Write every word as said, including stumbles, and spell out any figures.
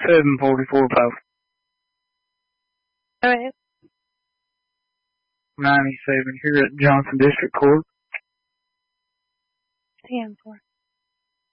seven forty-four five. Alright. ninety-seven here at Johnson District Court. ten four.